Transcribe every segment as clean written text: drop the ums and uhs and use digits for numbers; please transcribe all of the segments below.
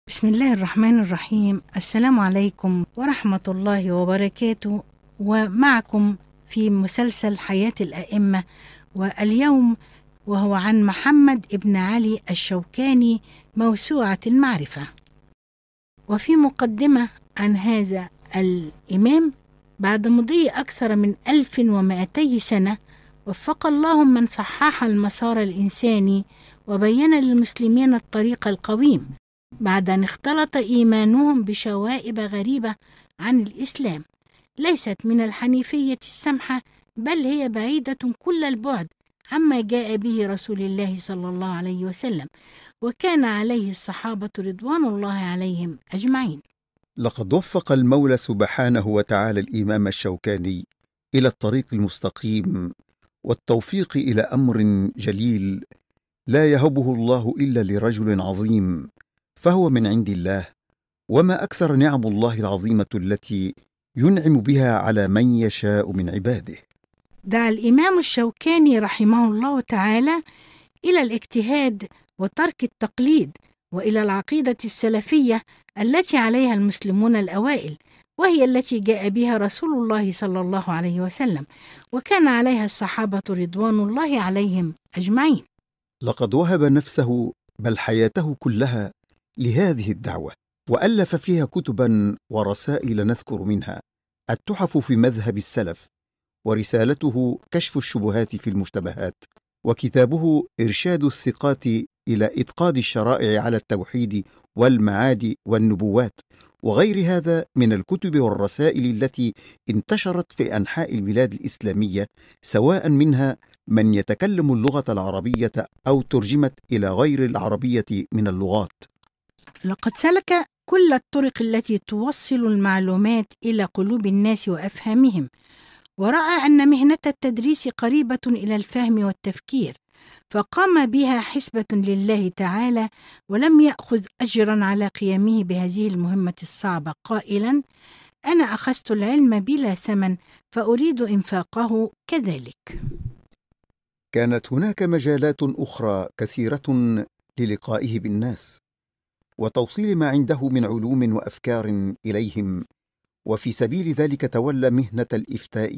بسم الله الرحمن الرحيم. السلام عليكم ورحمة الله وبركاته، ومعكم في مسلسل حياة الأئمة، واليوم وهو عن محمد ابن علي الشوكاني، موسوعة المعرفة. وفي مقدمة عن هذا الإمام، بعد مضي أكثر من 1200 سنة، وفق الله من صحح المسار الإنساني وبين للمسلمين الطريق القويم، بعد أن اختلط إيمانهم بشوائب غريبة عن الإسلام، ليست من الحنيفية السمحة، بل هي بعيدة كل البعد عما جاء به رسول الله صلى الله عليه وسلم، وكان عليه الصحابة رضوان الله عليهم أجمعين. لقد وفق المولى سبحانه وتعالى الإمام الشوكاني إلى الطريق المستقيم والتوفيق إلى أمر جليل لا يهبه الله إلا لرجل عظيم، فهو من عند الله. وما أكثر نعم الله العظيمة التي ينعم بها على من يشاء من عباده. دعا الإمام الشوكاني رحمه الله تعالى إلى الاجتهاد وترك التقليد، وإلى العقيدة السلفية التي عليها المسلمون الأوائل، وهي التي جاء بها رسول الله صلى الله عليه وسلم، وكان عليها الصحابة رضوان الله عليهم أجمعين. لقد وهب نفسه بل حياته كلها لهذه الدعوة، وألف فيها كتبا ورسائل نذكر منها التحف في مذهب السلف، ورسالته كشف الشبهات في المشتبهات، وكتابه إرشاد الثقات إلى إتقاد الشرائع على التوحيد والمعاد والنبوات، وغير هذا من الكتب والرسائل التي انتشرت في أنحاء البلاد الإسلامية، سواء منها من يتكلم اللغة العربية أو ترجمت إلى غير العربية من اللغات. لقد سلك كل الطرق التي توصل المعلومات إلى قلوب الناس وأفهامهم، ورأى أن مهنة التدريس قريبة إلى الفهم والتفكير، فقام بها حسبة لله تعالى، ولم يأخذ أجرا على قيامه بهذه المهمة الصعبة، قائلا: أنا أخذت العلم بلا ثمن، فأريد إنفاقه كذلك. كانت هناك مجالات أخرى كثيرة للقائه بالناس وتوصيل ما عنده من علوم وأفكار إليهم، وفي سبيل ذلك تولى مهنة الإفتاء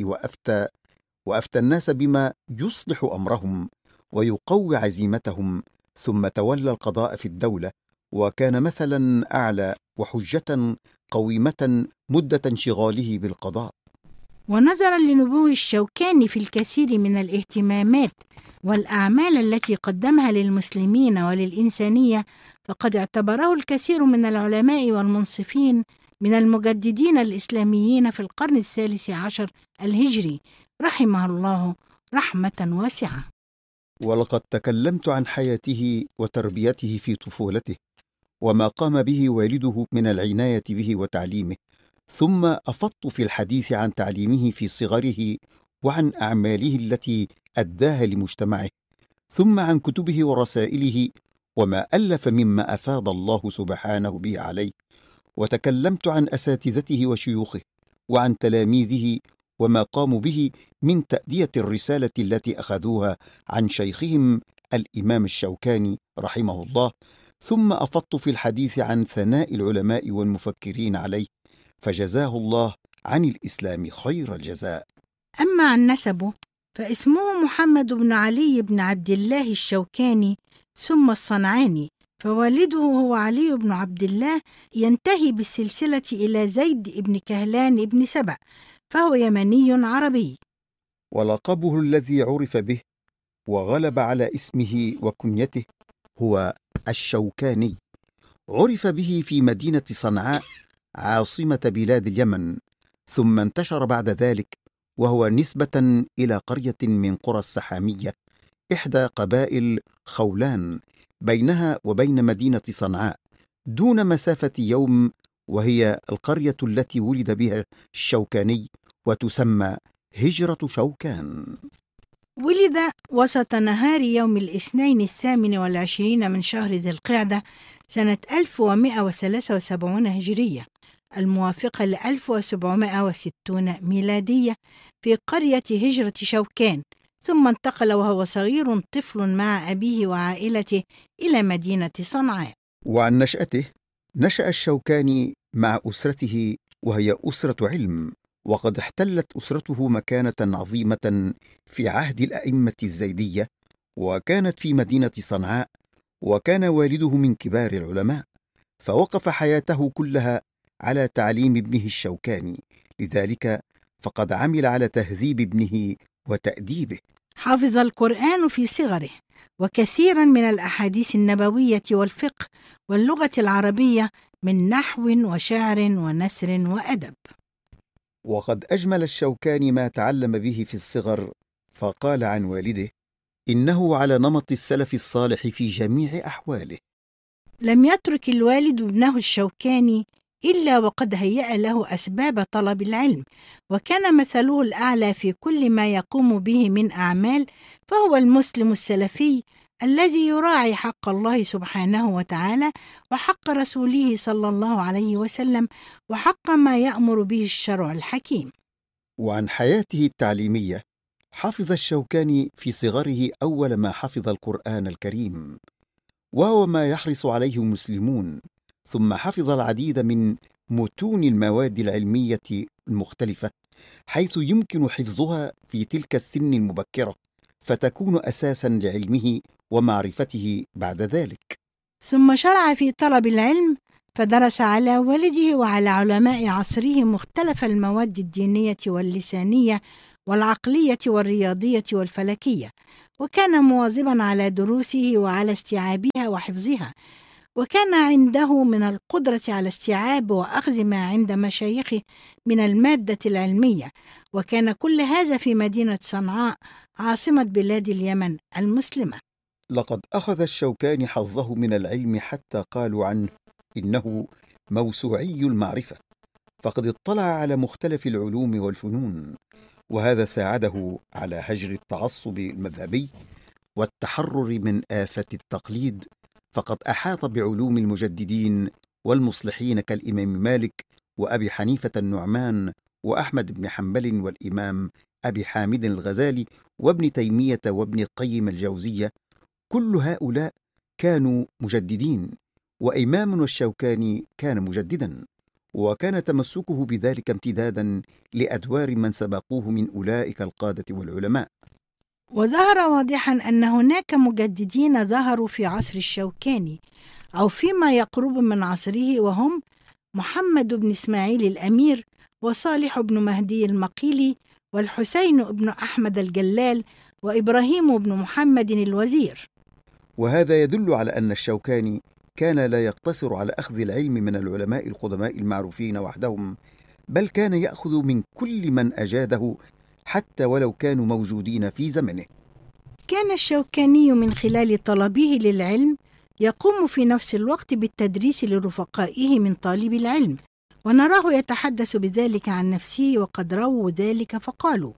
وأفتى الناس بما يصلح أمرهم ويقوي عزيمتهم، ثم تولى القضاء في الدولة، وكان مثلا أعلى وحجة قويمة مدة انشغاله بالقضاء. ونظرا لنبوغ الشوكاني في الكثير من الاهتمامات والأعمال التي قدمها للمسلمين وللإنسانية، فقد اعتبره الكثير من العلماء والمنصفين من المجددين الإسلاميين في القرن الثالث عشر الهجري، رحمه الله رحمة واسعة. ولقد تكلمت عن حياته وتربيته في طفولته، وما قام به والده من العناية به وتعليمه، ثم أفضت في الحديث عن تعليمه في صغره، وعن أعماله التي أداها لمجتمعه، ثم عن كتبه ورسائله وما ألف مما أفاض الله سبحانه به عليه، وتكلمت عن أساتذته وشيوخه وعن تلاميذه وما قاموا به من تأدية الرسالة التي أخذوها عن شيخهم الإمام الشوكاني رحمه الله، ثم أفضت في الحديث عن ثناء العلماء والمفكرين عليه، فجزاه الله عن الإسلام خير الجزاء. أما عن نسبه فاسمه محمد بن علي بن عبد الله الشوكاني ثم الصنعاني، فوالده هو علي بن عبد الله، ينتهي بالسلسلة إلى زيد بن كهلان بن سبأ، فهو يمني عربي. ولقبه الذي عرف به وغلب على اسمه وكنيته هو الشوكاني، عرف به في مدينة صنعاء عاصمة بلاد اليمن، ثم انتشر بعد ذلك، وهو نسبة إلى قرية من قرى السحامية، إحدى قبائل خولان، بينها وبين مدينة صنعاء دون مسافة يوم، وهي القرية التي ولد بها الشوكاني، وتسمى هجرة شوكان. ولد وسط نهار يوم الاثنين 28 من شهر ذي القعدة سنة 1173 هجرية، الموافقة ل 1760 ميلادية، في قرية هجرة شوكان، ثم انتقل وهو صغير طفل مع أبيه وعائلته إلى مدينة صنعاء. وعن نشأته نشأ الشوكاني مع أسرته وهي أسرة علم، وقد احتلت أسرته مكانة عظيمة في عهد الأئمة الزيدية، وكانت في مدينة صنعاء، وكان والده من كبار العلماء، فوقف حياته كلها على تعليم ابنه الشوكاني، لذلك فقد عمل على تهذيب ابنه وتأديبه. حفظ القرآن في صغره، وكثيرا من الأحاديث النبوية والفقه واللغة العربية من نحو وشعر ونثر وأدب. وقد أجمل الشوكاني ما تعلم به في الصغر، فقال عن والده: إنه على نمط السلف الصالح في جميع أحواله. لم يترك الوالد ابنه الشوكاني إلا وقد هيأ له أسباب طلب العلم، وكان مثله الأعلى في كل ما يقوم به من أعمال، فهو المسلم السلفي الذي يراعي حق الله سبحانه وتعالى وحق رسوله صلى الله عليه وسلم وحق ما يأمر به الشرع الحكيم. وعن حياته التعليمية، حفظ الشوكاني في صغره أول ما حفظ القرآن الكريم، وهو ما يحرص عليه المسلمون، ثم حفظ العديد من متون المواد العلمية المختلفة، حيث يمكن حفظها في تلك السن المبكرة، فتكون أساسا لعلمه ومعرفته بعد ذلك. ثم شرع في طلب العلم، فدرس على والده وعلى علماء عصره مختلف المواد الدينية واللسانية والعقلية والرياضية والفلكية، وكان مواظبا على دروسه وعلى استيعابها وحفظها، وكان عنده من القدرة على استيعاب وأخذ ما عند مشايخه من المادة العلمية، وكان كل هذا في مدينة صنعاء عاصمة بلاد اليمن المسلمة. لقد أخذ الشوكاني حظه من العلم حتى قالوا عنه إنه موسوعي المعرفة، فقد اطلع على مختلف العلوم والفنون، وهذا ساعده على هجر التعصب المذهبي والتحرر من آفة التقليد، فقد أحاط بعلوم المجددين والمصلحين كالإمام مالك وأبي حنيفة النعمان وأحمد بن حنبل والإمام أبي حامد الغزالي وابن تيمية وابن القيم الجوزية. كل هؤلاء كانوا مجددين، وإمام الشوكاني كان مجددا، وكان تمسكه بذلك امتدادا لأدوار من سبقوه من أولئك القادة والعلماء. وظهر واضحا أن هناك مجددين ظهروا في عصر الشوكاني أو فيما يقرب من عصره، وهم محمد بن إسماعيل الأمير، وصالح بن مهدي المقيلي، والحسين بن أحمد الجلال، وإبراهيم بن محمد الوزير. وهذا يدل على أن الشوكاني كان لا يقتصر على أخذ العلم من العلماء القدماء المعروفين وحدهم، بل كان يأخذ من كل من أجاده حتى ولو كانوا موجودين في زمنه. كان الشوكاني من خلال طلبه للعلم يقوم في نفس الوقت بالتدريس لرفقائه من طالب العلم، ونراه يتحدث بذلك عن نفسه، وقد رووا ذلك فقالوا: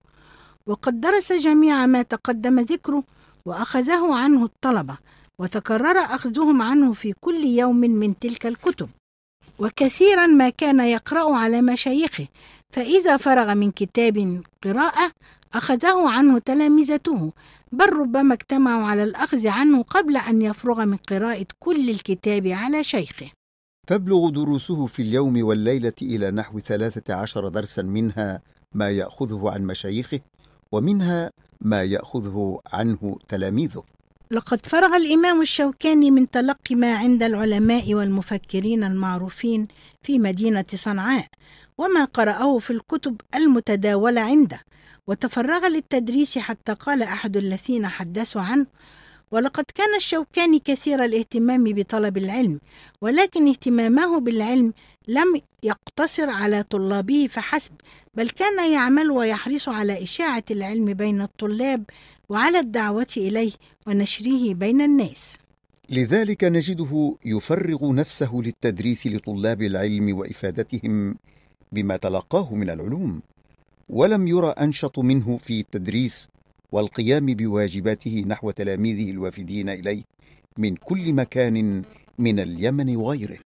وقد درس جميع ما تقدم ذكره وأخذه عنه الطلبة، وتكرر أخذهم عنه في كل يوم من تلك الكتب، وكثيرا ما كان يقرأ على مشايخه، فإذا فرغ من كتاب قراءة أخذه عنه تلامذته، بل ربما اجتمعوا على الأخذ عنه قبل أن يفرغ من قراءة كل الكتاب على شيخه. تبلغ دروسه في اليوم والليلة إلى نحو 13 درسا، منها ما يأخذه عن مشايخه، ومنها ما يأخذه عنه تلاميذه. لقد فرغ الإمام الشوكاني من تلقي ما عند العلماء والمفكرين المعروفين في مدينة صنعاء وما قرأه في الكتب المتداولة عنده، وتفرغ للتدريس حتى قال أحد الذين حدثوا عنه: ولقد كان الشوكاني كثير الاهتمام بطلب العلم، ولكن اهتمامه بالعلم لم يقتصر على طلابه فحسب، بل كان يعمل ويحرص على إشاعة العلم بين الطلاب وعلى الدعوة إليه ونشره بين الناس. لذلك نجده يفرغ نفسه للتدريس لطلاب العلم وإفادتهم بما تلقاه من العلوم، ولم يرى أنشط منه في التدريس والقيام بواجباته نحو تلاميذه الوافدين إليه من كل مكان من اليمن وغيره.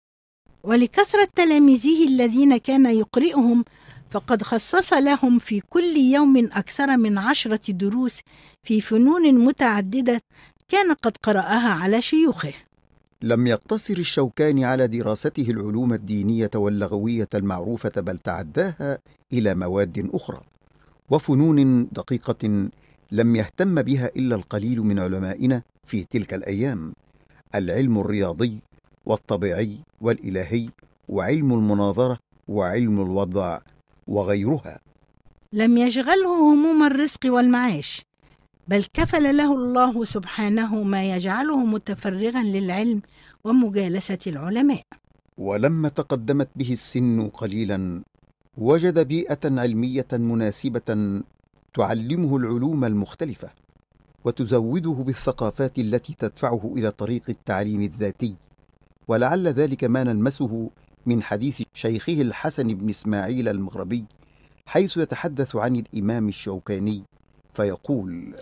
ولكثرة تلاميذه الذين كان يقرئهم، فقد خصص لهم في كل يوم أكثر من 10 دروس في فنون متعددة كان قد قرأها على شيوخه. لم يقتصر الشوكاني على دراسته العلوم الدينية واللغوية المعروفة، بل تعداها إلى مواد أخرى وفنون دقيقة لم يهتم بها إلا القليل من علمائنا في تلك الأيام: العلم الرياضي والطبيعي والإلهي، وعلم المناظرة، وعلم الوضع، وغيرها. لم يشغله هموم الرزق والمعاش، بل كفل له الله سبحانه ما يجعله متفرغا للعلم ومجالسة العلماء. ولما تقدمت به السن قليلا وجد بيئة علمية مناسبة تعلمه العلوم المختلفة وتزوده بالثقافات التي تدفعه إلى طريق التعليم الذاتي. ولعل ذلك ما نلمسه من حديث شيخه الحسن بن إسماعيل المغربي، حيث يتحدث عن الإمام الشوكاني فيقول: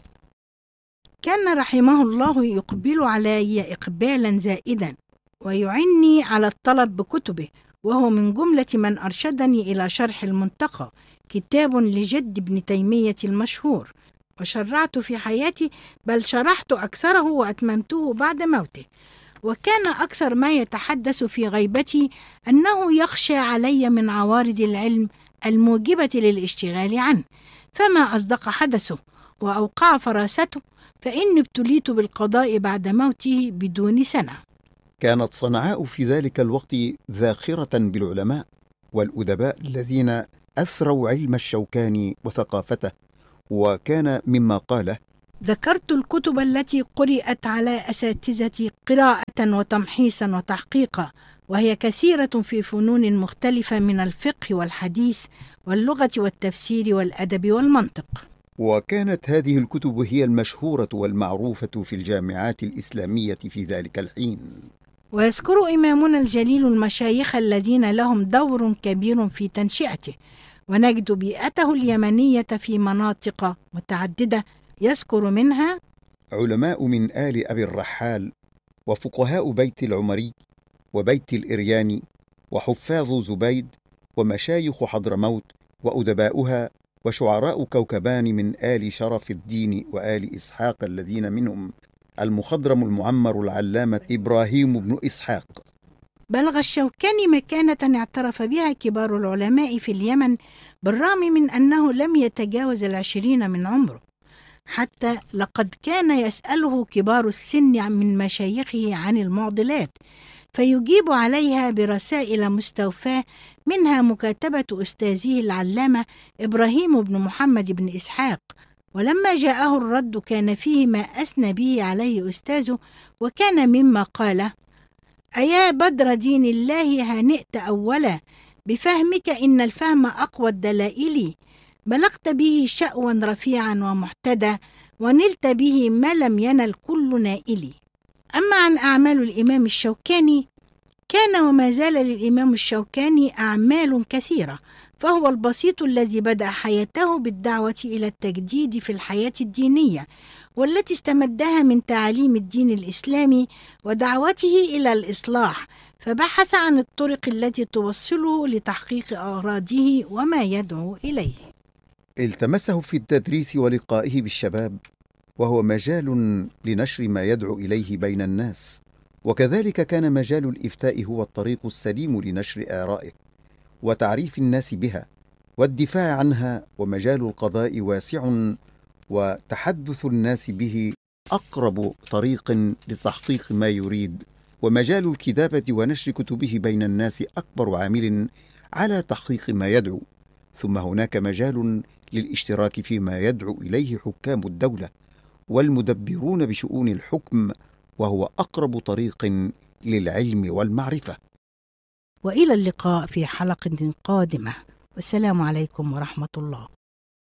كان رحمه الله يقبل علي إقبالا زائدا ويعني على الطلب بكتبه، وهو من جملة من أرشدني إلى شرح المنتقى، كتاب لجد ابن تيمية المشهور، وشرعت في حياتي، بل شرحت أكثره وأتممته بعد موته. وكان أكثر ما يتحدث في غيبتي أنه يخشى علي من عوارض العلم الموجبة للاشتغال عنه، فما أصدق حدثه وأوقع فراسته، فإني ابتليت بالقضاء بعد موته بدون سنة. كانت صنعاء في ذلك الوقت ذاخرة بالعلماء والأدباء الذين أثروا علم الشوكاني وثقافته، وكان مما قاله: ذكرت الكتب التي قرأت على أساتذتي قراءة وتمحيصا وتحقيقا، وهي كثيرة في فنون مختلفة من الفقه والحديث واللغة والتفسير والأدب والمنطق. وكانت هذه الكتب هي المشهورة والمعروفة في الجامعات الإسلامية في ذلك الحين. ويذكر إمامنا الجليل المشايخ الذين لهم دور كبير في تنشئته، ونجد بيئته اليمنية في مناطق متعددة، يذكر منها علماء من آل أبي الرحال، وفقهاء بيت العمري وبيت الإرياني، وحفاظ زبيد، ومشايخ حضرموت وأدباؤها، وشعراء كوكبان من آل شرف الدين وآل إسحاق، الذين منهم المخضرم المعمر العلامة إبراهيم بن إسحاق. بلغ الشوكاني مكانة اعترف بها كبار العلماء في اليمن، بالرغم من أنه لم يتجاوز 20 من عمره، حتى لقد كان يسأله كبار السن من مشايخه عن المعضلات، فيجيب عليها برسائل مستوفاة، منها مكاتبة أستاذه العلامة إبراهيم بن محمد بن إسحاق. ولما جاءه الرد كان فيه ما أثنى به عليه أستاذه، وكان مما قال: أيا بدر دين الله هنئت أولا، بفهمك إن الفهم أقوى الدلائل، بلغت به شأوا رفيعا ومحتدى، ونلت به ما لم ينل كل نائل. أما عن أعمال الإمام الشوكاني، كان وما زال للإمام الشوكاني أعمال كثيرة، فهو البسيط الذي بدأ حياته بالدعوة إلى التجديد في الحياة الدينية، والتي استمدها من تعاليم الدين الإسلامي ودعوته إلى الإصلاح، فبحث عن الطرق التي توصله لتحقيق أغراضه وما يدعو إليه. التمسه في التدريس ولقائه بالشباب، وهو مجال لنشر ما يدعو إليه بين الناس، وكذلك كان مجال الإفتاء هو الطريق السليم لنشر آرائه وتعريف الناس بها والدفاع عنها، ومجال القضاء واسع وتحدث الناس به أقرب طريق لتحقيق ما يريد، ومجال الكتابة ونشر كتبه بين الناس أكبر عامل على تحقيق ما يدعو. ثم هناك مجال للاشتراك فيما يدعو إليه حكام الدولة والمدبرون بشؤون الحكم، وهو أقرب طريق للعلم والمعرفة. وإلى اللقاء في حلقة قادمة، والسلام عليكم ورحمة الله.